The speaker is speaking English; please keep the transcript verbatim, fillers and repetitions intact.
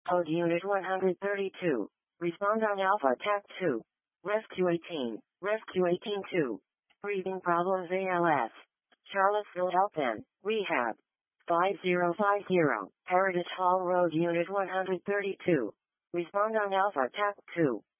Code Unit one hundred thirty-two. Respond on Alpha Tac two. Rescue eighteen. Rescue eighteen two. Breathing problems A L S. Charlottesville Health and Rehab. five zero five zero. Heritage Hall Road Unit one hundred thirty-two. Respond on Alpha Tac two.